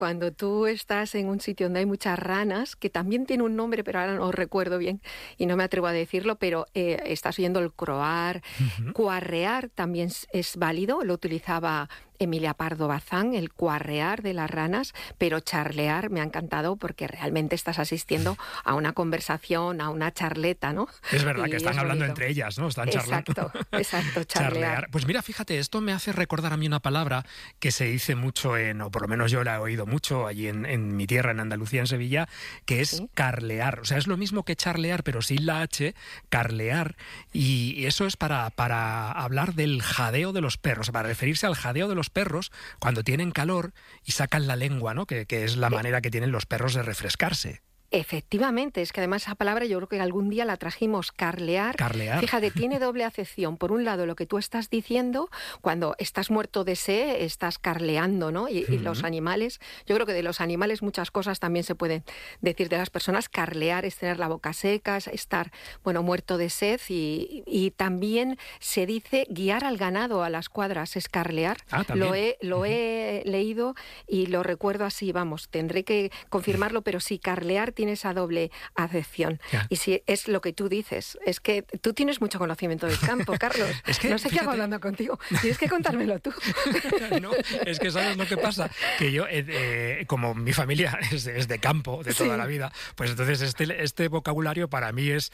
cuando tú estás en un sitio donde hay muchas ranas, que también tiene un nombre, pero ahora no recuerdo bien y no me atrevo a decirlo, pero estás oyendo el croar, cuarrear también es válido, lo utilizaba Emilia Pardo Bazán, el cuarrear de las ranas, pero charlear me ha encantado porque realmente estás asistiendo a una conversación, a una charleta, ¿no? Es verdad que están hablando bonito. entre ellas, ¿no? Están charlando. Exacto, charlear. Pues mira, fíjate, esto me hace recordar a mí una palabra que se dice mucho o por lo menos yo la he oído mucho allí en mi tierra, en Andalucía, en Sevilla, que es carlear. O sea, es lo mismo que charlear, pero sin la H, carlear. Y eso es para hablar del jadeo de los perros, para referirse al jadeo de los perros cuando tienen calor y sacan la lengua, ¿no? Que es la manera que tienen los perros de refrescarse. Efectivamente, es que además esa palabra yo creo que algún día la trajimos, carlear. Carlear. Fíjate, tiene doble acepción. Por un lado, lo que tú estás diciendo, cuando estás muerto de sed, estás carleando, ¿no? Y los animales, yo creo que de los animales muchas cosas también se pueden decir de las personas. Carlear es tener la boca seca, es estar, muerto de sed. Y también se dice guiar al ganado a las cuadras, es carlear. Lo he leído y lo recuerdo así, tendré que confirmarlo, pero sí, carlear tiene esa doble acepción. Ya. Y si es lo que tú dices, es que tú tienes mucho conocimiento del campo, Carlos. Es que, no sé qué hago hablando contigo. Tienes que contármelo tú. No, es que ¿sabes lo que pasa? Que yo, como mi familia es de campo, de toda la vida, pues entonces este vocabulario para mí es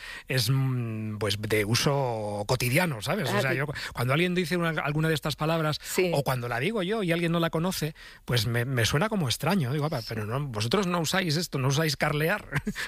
pues de uso cotidiano, ¿sabes? O sea, yo cuando alguien dice alguna de estas palabras, o cuando la digo yo y alguien no la conoce, pues me suena como extraño. Digo, pero no, vosotros no usáis esto, no usáis carlear.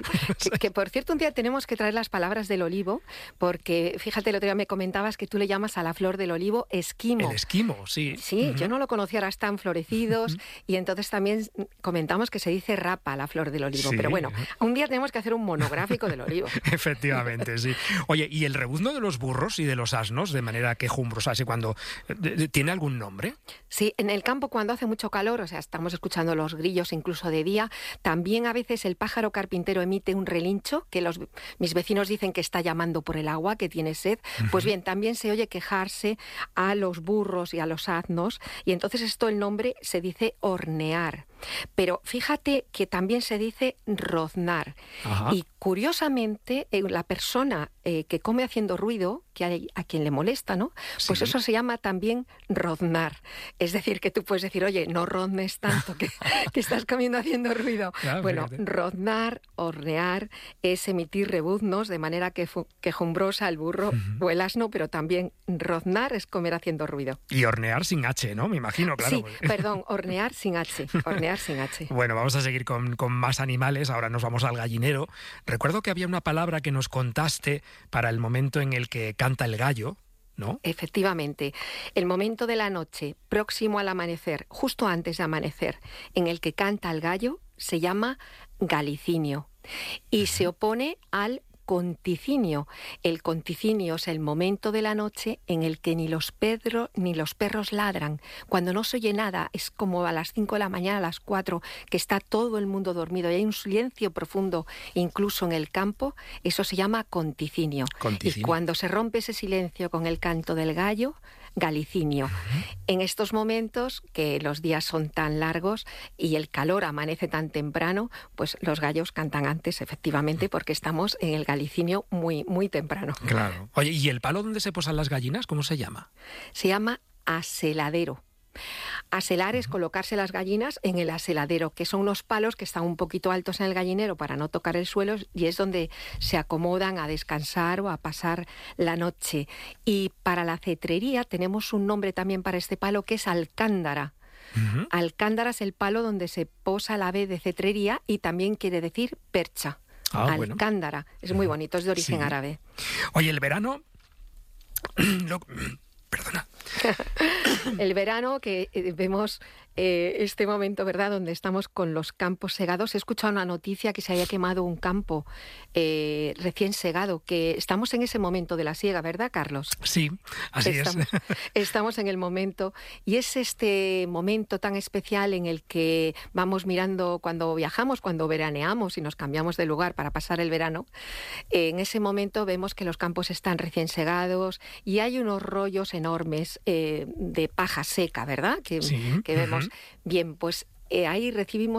Que por cierto, un día tenemos que traer las palabras del olivo, porque fíjate, el otro día me comentabas que tú le llamas a la flor del olivo esquimo. El esquimo, sí. Sí, yo no lo conocía, ahora están florecidos, y entonces también comentamos que se dice rapa la flor del olivo. Sí. Pero bueno, un día tenemos que hacer un monográfico del olivo. Efectivamente, sí. Oye, ¿y el rebuzno de los burros y de los asnos, de manera quejumbrosa, así cuando tiene algún nombre? Sí, en el campo cuando hace mucho calor, o sea, estamos escuchando los grillos incluso de día, también a veces el pájaro carpintero emite un relincho, que mis vecinos dicen que está llamando por el agua, que tiene sed. Pues bien, también se oye quejarse a los burros y a los asnos, y entonces el nombre se dice hornear. Pero fíjate que también se dice roznar. Ajá. Y curiosamente, la persona que come haciendo ruido, que hay a quien le molesta, ¿no? Pues eso se llama también roznar. Es decir, que tú puedes decir, oye, no roznes tanto, que estás comiendo haciendo ruido. Claro, bueno, roznar, hornear, es emitir rebuznos de manera quejumbrosa el burro o el asno, pero también roznar es comer haciendo ruido. Y hornear sin H, ¿no? Me imagino, claro. Sí, perdón, hornear sin H. Sin H. Bueno, vamos a seguir con más animales. Ahora nos vamos al gallinero. Recuerdo que había una palabra que nos contaste para el momento en el que canta el gallo, ¿no? Efectivamente. El momento de la noche, próximo al amanecer, justo antes de amanecer, en el que canta el gallo, se llama galicinio. Y se opone al conticinio. El conticinio es el momento de la noche en el que ni los perros ladran. Cuando no se oye nada, es como a las 5 de la mañana, a las 4, que está todo el mundo dormido y hay un silencio profundo, incluso en el campo. Eso se llama conticinio. Y cuando se rompe ese silencio con el canto del gallo, galicinio. En estos momentos, que los días son tan largos y el calor amanece tan temprano, pues los gallos cantan antes, efectivamente, porque estamos en el galicinio muy, muy temprano. Claro. Oye, ¿y el palo donde se posan las gallinas, cómo se llama? Se llama aseladero. Aselar es colocarse las gallinas en el aseladero, que son unos palos que están un poquito altos en el gallinero para no tocar el suelo, y es donde se acomodan a descansar o a pasar la noche. Y para la cetrería tenemos un nombre también para este palo, que es alcándara. Alcándara es el palo donde se posa la ave de cetrería y también quiere decir percha. Alcándara. Bueno. Es muy bonito, es de origen árabe. Oye, el verano... Perdona. El verano, que vemos este momento, ¿verdad?, donde estamos con los campos segados. He escuchado una noticia que se había quemado un campo recién segado, que estamos en ese momento de la siega, ¿verdad, Carlos? Sí, así es. Estamos en el momento, y es este momento tan especial en el que vamos mirando cuando viajamos, cuando veraneamos y nos cambiamos de lugar para pasar el verano. En ese momento vemos que los campos están recién segados y hay unos rollos enormes de paja seca, ¿verdad?, que vemos. Bien, pues ahí recibimos